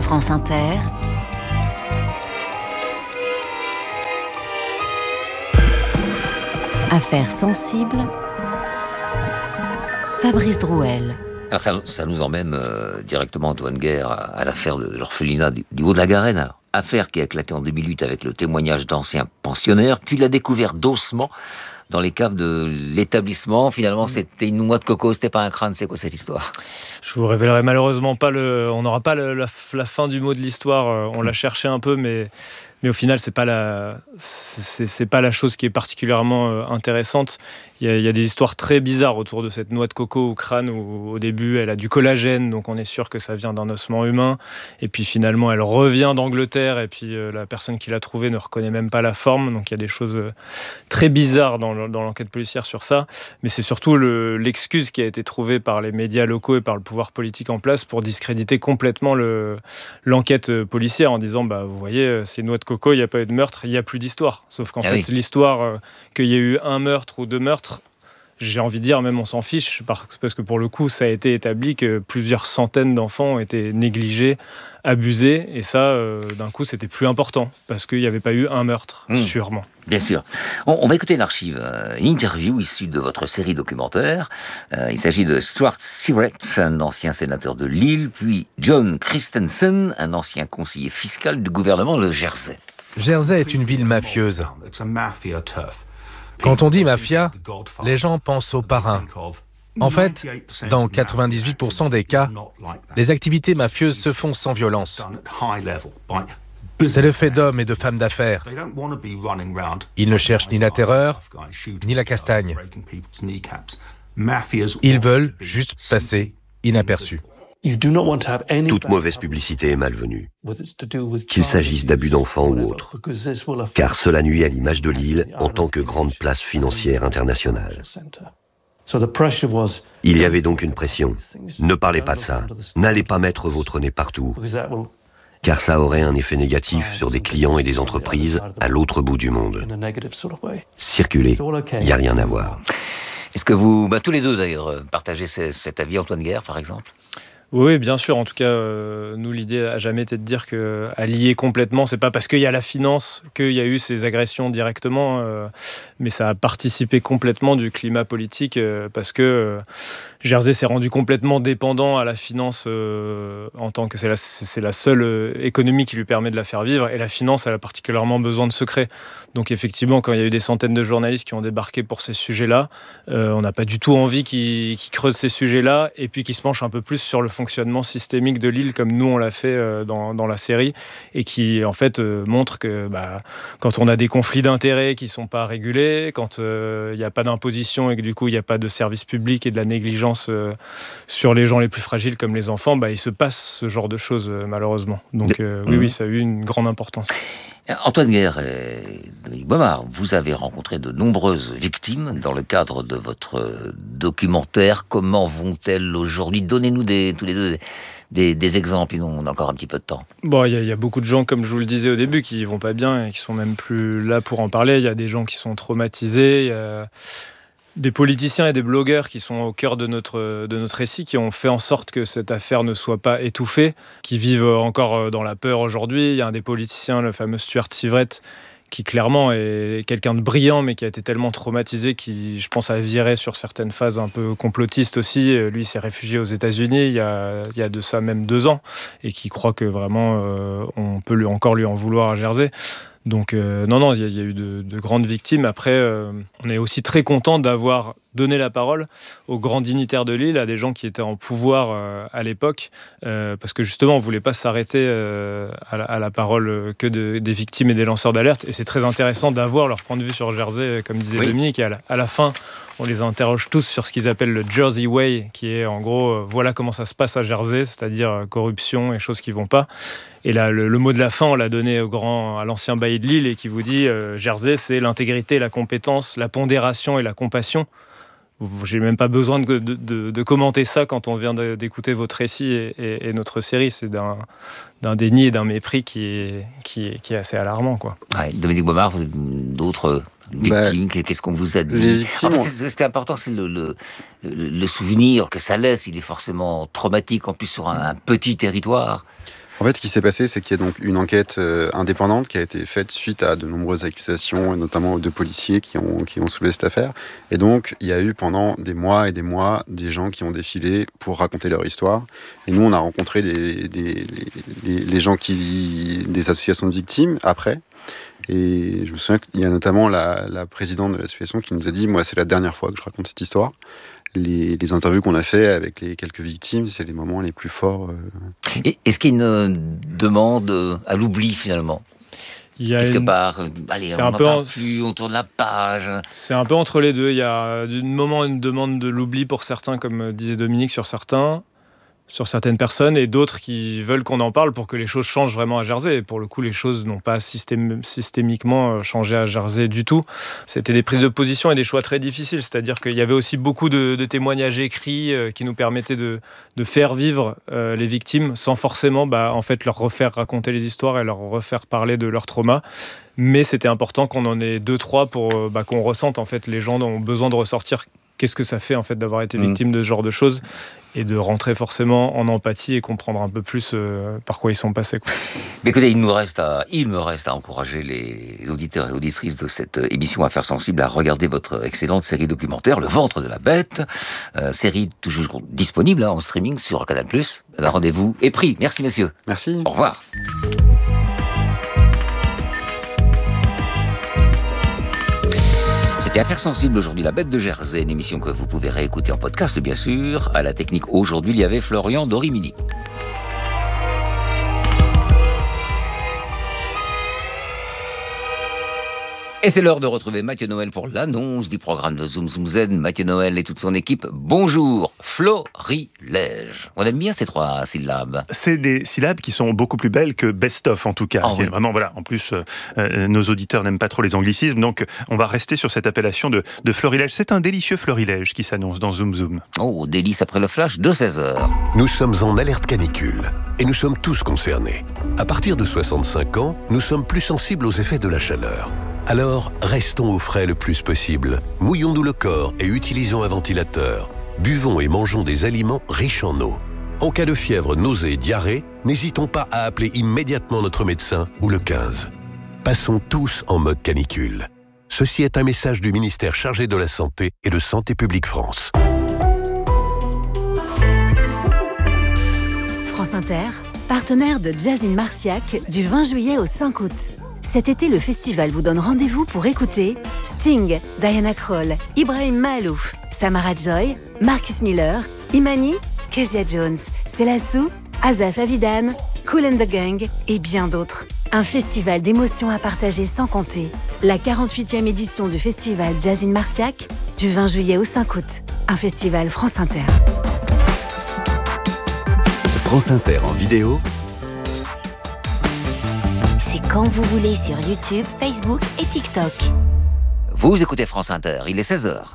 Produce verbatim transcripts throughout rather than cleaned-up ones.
France Inter, Affaires sensibles, Fabrice Drouel. Alors ça, ça nous emmène euh, directement, Antoine Guerre, à, à l'affaire de l'orphelinat du, du Haut-de-la-Garenne. Alors, affaire qui a éclaté en deux mille huit avec le témoignage d'anciens pensionnaires, puis la découverte d'ossements dans les caves de l'établissement. Finalement, c'était une noix de coco, c'était pas un crâne. C'est quoi cette histoire ? Je vous révélerai malheureusement pas le... On n'aura pas le, la, la fin du mot de l'histoire. On l'a cherché un peu, mais... Mais au final, c'est pas la, c'est, c'est pas la chose qui est particulièrement euh, intéressante. Il y, a, il y a des histoires très bizarres autour de cette noix de coco au crâne où, au début, elle a du collagène, donc on est sûr que ça vient d'un ossement humain. Et puis finalement, elle revient d'Angleterre et puis euh, la personne qui l'a trouvée ne reconnaît même pas la forme. Donc il y a des choses euh, très bizarres dans, dans l'enquête policière sur ça. Mais c'est surtout le, l'excuse qui a été trouvée par les médias locaux et par le pouvoir politique en place pour discréditer complètement le, l'enquête policière en disant, bah, vous voyez, c'est une noix de coco, il n'y a pas eu de meurtre, il n'y a plus d'histoire. Sauf qu'en ah fait, oui. l'histoire euh, qu'il y ait eu un meurtre ou deux meurtres, j'ai envie de dire, même on s'en fiche, parce que pour le coup, ça a été établi que plusieurs centaines d'enfants ont été négligés, abusés, et ça, euh, d'un coup, c'était plus important, parce qu'il n'y avait pas eu un meurtre, mmh. sûrement. Bien sûr. On, on va écouter l'archive, euh, une interview issue de votre série documentaire. Euh, il s'agit de Stuart Siret, un ancien sénateur de Lille, puis John Christensen, un ancien conseiller fiscal du gouvernement de Jersey. Jersey est une ville mafieuse. Quand on dit mafia, les gens pensent aux parrains. En fait, dans quatre-vingt-dix-huit pour cent des cas, les activités mafieuses se font sans violence. C'est le fait d'hommes et de femmes d'affaires. Ils ne cherchent ni la terreur, ni la castagne. Ils veulent juste passer inaperçus. Toute mauvaise publicité est malvenue, qu'il s'agisse d'abus d'enfants ou autre, car cela nuit à l'image de Lille en tant que grande place financière internationale. Il y avait donc une pression. Ne parlez pas de ça, n'allez pas mettre votre nez partout, car ça aurait un effet négatif sur des clients et des entreprises à l'autre bout du monde. Circulez, il n'y a rien à voir. Est-ce que vous, bah, tous les deux d'ailleurs, partagez cet avis, Antoine Guerre par exemple ? Oui, bien sûr. En tout cas, euh, nous, l'idée a jamais été de dire qu'à lier complètement, c'est pas parce qu'il y a la finance qu'il y a eu ces agressions directement, euh, mais ça a participé complètement du climat politique euh, parce que euh, Jersey s'est rendu complètement dépendant à la finance euh, en tant que c'est la, c'est la seule euh, économie qui lui permet de la faire vivre, et la finance, elle a particulièrement besoin de secrets. Donc effectivement, quand il y a eu des centaines de journalistes qui ont débarqué pour ces sujets-là, euh, on n'a pas du tout envie qu'ils, qu'ils creusent ces sujets-là et puis qu'ils se penchent un peu plus sur le fonctionnement systémique de Lille comme nous on l'a fait euh, dans, dans la série, et qui en fait euh, montre que bah, quand on a des conflits d'intérêts qui ne sont pas régulés, quand il euh, n'y a pas d'imposition et que du coup il n'y a pas de service public et de la négligence euh, sur les gens les plus fragiles comme les enfants, bah, il se passe ce genre de choses euh, malheureusement. Donc euh, oui, oui, ça a eu une grande importance. Antoine Guerre et Dominique Baumard, vous avez rencontré de nombreuses victimes dans le cadre de votre documentaire. Comment vont-elles aujourd'hui ? Donnez-nous des, tous les deux des, des, des exemples, on a encore un petit peu de temps. Bon, il y, y a beaucoup de gens, comme je vous le disais au début, qui vont pas bien et qui sont même plus là pour en parler. Il y a des gens qui sont traumatisés, il y a des politiciens et des blogueurs qui sont au cœur de notre, de notre récit, qui ont fait en sorte que cette affaire ne soit pas étouffée, qui vivent encore dans la peur aujourd'hui. Il y a un des politiciens, le fameux Stuart Siret, qui clairement est quelqu'un de brillant, mais qui a été tellement traumatisé qu'il, je pense, a viré sur certaines phases un peu complotistes aussi. Lui, il s'est réfugié aux États-Unis il y a, il y a de ça même deux ans, et qui croit que vraiment euh, on peut lui, encore lui en vouloir à Jersey. Donc euh, non, non, il y, y a eu de, de grandes victimes. Après, euh, on est aussi très content d'avoir donné la parole aux grands dignitaires de Lille, à des gens qui étaient en pouvoir euh, à l'époque, euh, parce que justement, on ne voulait pas s'arrêter euh, à, la, à la parole que de, des victimes et des lanceurs d'alerte. Et c'est très intéressant d'avoir leur point de vue sur Jersey, comme disait oui. Dominique. Et à la, à la fin, on les interroge tous sur ce qu'ils appellent le Jersey Way, qui est en gros, euh, voilà comment ça se passe à Jersey, c'est-à-dire euh, corruption et choses qui ne vont pas. Et là, le, le mot de la fin, on l'a donné au grand, à l'ancien bailli de Lille, et qui vous dit euh, Jersey, c'est l'intégrité, la compétence, la pondération et la compassion. J'ai même pas besoin de, de, de, de commenter ça quand on vient de, d'écouter votre récit et, et, et notre série. C'est d'un, d'un déni et d'un mépris qui est, qui est, qui est assez alarmant, quoi. Ouais, Dominique Baumard, d'autres victimes, bah, qu'est-ce qu'on vous a dit ? En fait, c'est, ce qui est important, c'est le, le, le souvenir que ça laisse. Il est forcément traumatique, en plus sur un, un petit territoire. En fait, ce qui s'est passé, c'est qu'il y a donc une enquête euh, indépendante qui a été faite suite à de nombreuses accusations, et notamment de policiers qui ont, qui ont soulevé cette affaire. Et donc, il y a eu pendant des mois et des mois des gens qui ont défilé pour raconter leur histoire. Et nous, on a rencontré des, des, les, les gens qui, des associations de victimes après. Et je me souviens qu'il y a notamment la, la présidente de l'association qui nous a dit « Moi, c'est la dernière fois que je raconte cette histoire ». Les, les interviews qu'on a fait avec les quelques victimes, c'est les moments les plus forts. Euh... Et est-ce qu'il y a une demande à l'oubli finalement ? Il y a Quelque une... part, allez, c'est on un n'en peu parle en... plus, on tourne la page. C'est un peu entre les deux. Il y a un moment une demande de l'oubli pour certains, comme disait Dominique, sur certains, sur certaines personnes, et d'autres qui veulent qu'on en parle pour que les choses changent vraiment à Jersey. Et pour le coup, les choses n'ont pas systém- systémiquement changé à Jersey du tout. C'était des prises de position et des choix très difficiles. C'est-à-dire qu'il y avait aussi beaucoup de, de témoignages écrits euh, qui nous permettaient de, de faire vivre euh, les victimes sans forcément bah, en fait, leur refaire raconter les histoires et leur refaire parler de leur trauma. Mais c'était important qu'on en ait deux, trois pour bah, qu'on ressente. En fait, les gens ont besoin de ressortir qu'est-ce que ça fait en fait, d'avoir été victime mmh. de ce genre de choses et de rentrer forcément en empathie et comprendre un peu plus euh, par quoi ils sont passés. Quoi. Mais écoutez, il, nous reste à, il me reste à encourager les auditeurs et auditrices de cette émission Affaires sensibles à regarder votre excellente série documentaire, Le ventre de la bête, euh, série toujours disponible hein, en streaming sur Canal plus. Alors, rendez-vous est pris. Merci messieurs. Merci. Au revoir. C'était Affaires sensibles aujourd'hui, La Bête de Jersey, une émission que vous pouvez réécouter en podcast, bien sûr. À la technique aujourd'hui, il y avait Florian Dorimini. Et c'est l'heure de retrouver Mathieu Noël pour l'annonce du programme de Zoom Zoom Z. Mathieu Noël et toute son équipe. Bonjour, Florilège. On aime bien ces trois syllabes. C'est des syllabes qui sont beaucoup plus belles que best-of en tout cas. Oh, oui. Vraiment, voilà. En plus, euh, nos auditeurs n'aiment pas trop les anglicismes, donc on va rester sur cette appellation de, de Florilège. C'est un délicieux Florilège qui s'annonce dans Zoom Zoom. Oh, délice après le flash de seize heures. Nous sommes en alerte canicule et nous sommes tous concernés. À partir de soixante-cinq ans, nous sommes plus sensibles aux effets de la chaleur. Alors, restons au frais le plus possible. Mouillons-nous le corps et utilisons un ventilateur. Buvons et mangeons des aliments riches en eau. En cas de fièvre, nausée et diarrhée, n'hésitons pas à appeler immédiatement notre médecin ou le quinze. Passons tous en mode canicule. Ceci est un message du ministère chargé de la Santé et de Santé publique France. France Inter, partenaire de Jazz in Marciac du vingt juillet au cinq août. Cet été, le festival vous donne rendez-vous pour écouter Sting, Diana Krall, Ibrahim Mahalouf, Samara Joy, Marcus Miller, Imani, Kezia Jones, Selassou, Azaf Avidan, Kool and the Gang et bien d'autres. Un festival d'émotions à partager sans compter. La quarante-huitième édition du festival Jazz in Marciac du vingt juillet au cinq août. Un festival France Inter. France Inter en vidéo. C'est quand vous voulez sur YouTube, Facebook et TikTok. Vous écoutez France Inter, il est seize heures.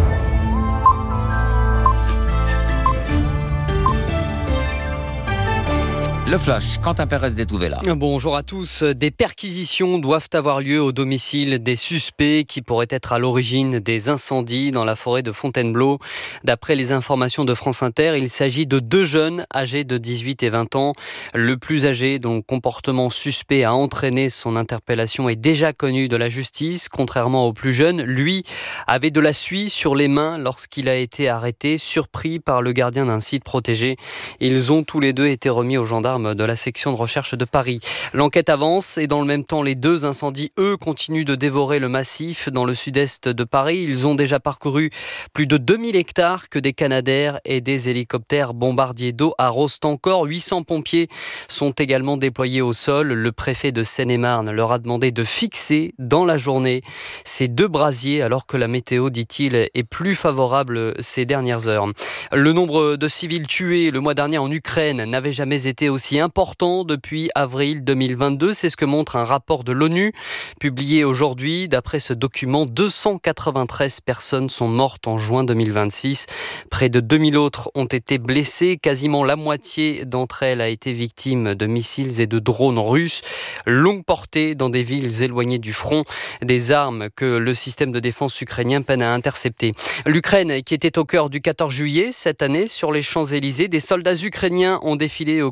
Le flash, Quentin Pérez d'Etouvela. Bonjour à tous. Des perquisitions doivent avoir lieu au domicile des suspects qui pourraient être à l'origine des incendies dans la forêt de Fontainebleau. D'après les informations de France Inter, il s'agit de deux jeunes âgés de dix-huit et vingt ans. Le plus âgé, dont le comportement suspect a entraîné son interpellation, est déjà connu de la justice. Contrairement au plus jeune, lui avait de la suie sur les mains lorsqu'il a été arrêté, surpris par le gardien d'un site protégé. Ils ont tous les deux été remis aux gendarmes de la section de recherche de Paris. L'enquête avance et dans le même temps, les deux incendies, eux, continuent de dévorer le massif dans le sud-est de Paris. Ils ont déjà parcouru plus de deux mille hectares que des Canadair et des hélicoptères bombardiers d'eau arrosent encore. huit cents pompiers sont également déployés au sol. Le préfet de Seine-et-Marne leur a demandé de fixer dans la journée ces deux brasiers alors que la météo, dit-il, est plus favorable ces dernières heures. Le nombre de civils tués le mois dernier en Ukraine n'avait jamais été aussi important depuis avril deux mille vingt-deux. C'est ce que montre un rapport de l'ONU publié aujourd'hui. D'après ce document, deux cent quatre-vingt-treize personnes sont mortes en juin deux mille vingt-six. Près de deux mille autres ont été blessées. Quasiment la moitié d'entre elles a été victime de missiles et de drones russes. Longue portée dans des villes éloignées du front. Des armes que le système de défense ukrainien peine à intercepter. L'Ukraine, qui était au cœur du quatorze juillet cette année sur les Champs-Élysées, des soldats ukrainiens ont défilé aux côtés des militaires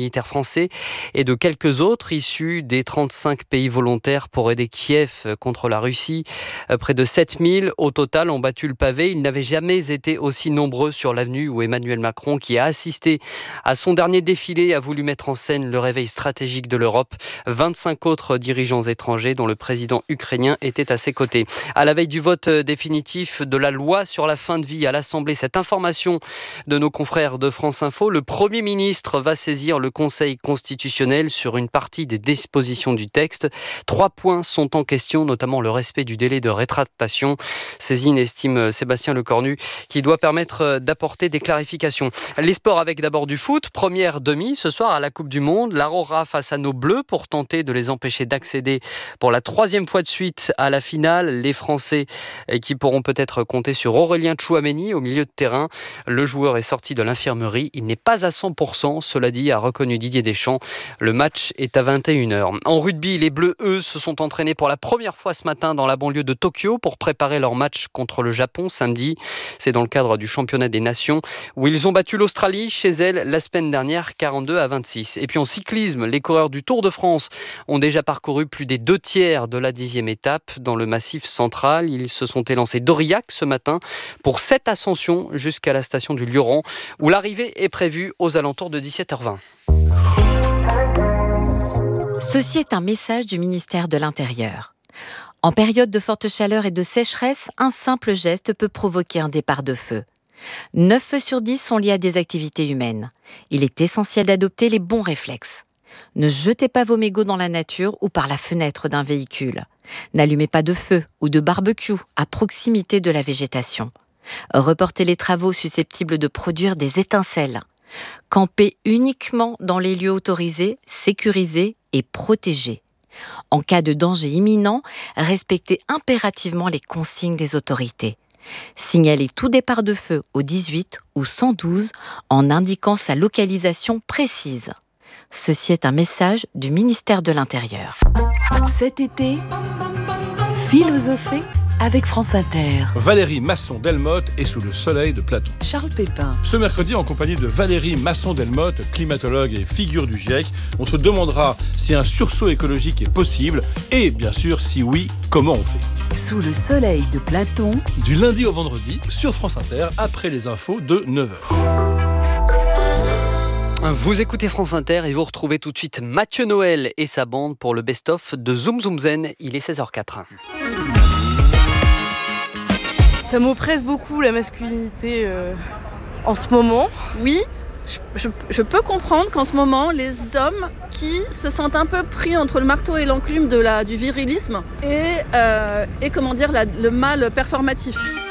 militaires français et de quelques autres issus des trente-cinq pays volontaires pour aider Kiev contre la Russie. Près de sept mille au total ont battu le pavé. Ils n'avaient jamais été aussi nombreux sur l'avenue où Emmanuel Macron, qui a assisté à son dernier défilé, a voulu mettre en scène le réveil stratégique de l'Europe. vingt-cinq autres dirigeants étrangers, dont le président ukrainien, étaient à ses côtés. À la veille du vote définitif de la loi sur la fin de vie à l'Assemblée, cette information de nos confrères de France Info, le Premier ministre va saisir le Conseil constitutionnel sur une partie des dispositions du texte. Trois points sont en question, notamment le respect du délai de rétractation. Saisine, estime Sébastien Lecornu, qui doit permettre d'apporter des clarifications. Les sports avec d'abord du foot. Première demi ce soir à la Coupe du Monde. L'Aurora face à nos Bleus pour tenter de les empêcher d'accéder pour la troisième fois de suite à la finale. Les Français qui pourront peut-être compter sur Aurélien Tchouaméni au milieu de terrain. Le joueur est sorti de l'infirmerie. Il n'est pas à cent pour cent, cela dit, a reconnu Didier Deschamps. Le match est à vingt et une heures. En rugby, les Bleus, eux, se sont entraînés pour la première fois ce matin dans la banlieue de Tokyo pour préparer leur match contre le Japon samedi. C'est dans le cadre du championnat des nations où ils ont battu l'Australie chez elle la semaine dernière, quarante-deux à vingt-six. Et puis en cyclisme, les coureurs du Tour de France ont déjà parcouru plus des deux tiers de la dixième étape dans le Massif central. Ils se sont élancés d'Aurillac ce matin pour sept ascensions jusqu'à la station du Lioran où l'arrivée est prévue aux alentours de dix-sept heures vingt. Ceci est un message du ministère de l'Intérieur. En période de forte chaleur et de sécheresse, un simple geste peut provoquer un départ de feu. neuf feux sur dix sont liés à des activités humaines. Il est essentiel d'adopter les bons réflexes. Ne jetez pas vos mégots dans la nature ou par la fenêtre d'un véhicule. N'allumez pas de feu ou de barbecue à proximité de la végétation. Reportez les travaux susceptibles de produire des étincelles. Campez uniquement dans les lieux autorisés, sécurisés et protégés. En cas de danger imminent, respectez impérativement les consignes des autorités. Signalez tout départ de feu au dix-huit ou cent douze en indiquant sa localisation précise. Ceci est un message du ministère de l'Intérieur. Cet été, philosophez avec France Inter. Valérie Masson-Delmotte est sous le soleil de Platon. Charles Pépin. Ce mercredi, en compagnie de Valérie Masson-Delmotte, climatologue et figure du GIEC, on se demandera si un sursaut écologique est possible et, bien sûr, si oui, comment on fait. Sous le soleil de Platon. Du lundi au vendredi, sur France Inter, après les infos de neuf heures. Vous écoutez France Inter et vous retrouvez tout de suite Mathieu Noël et sa bande pour le best-of de Zoom Zoom Zen. Il est seize heures quatre. Ça m'oppresse beaucoup la masculinité euh, en ce moment. Oui, je, je, je peux comprendre qu'en ce moment, les hommes qui se sentent un peu pris entre le marteau et l'enclume de la, du virilisme et, euh, et comment dire, la, le mal performatif.